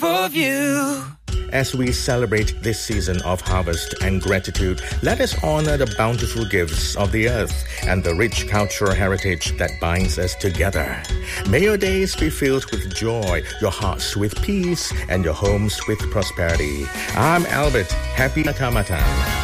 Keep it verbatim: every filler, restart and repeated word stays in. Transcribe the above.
of you. As we celebrate this season of harvest and gratitude, let us honor the bountiful gifts of the earth and the rich cultural heritage that binds us together. May your days be filled with joy, your hearts with peace, and your homes with prosperity. I'm Albert. Happy Natamatan.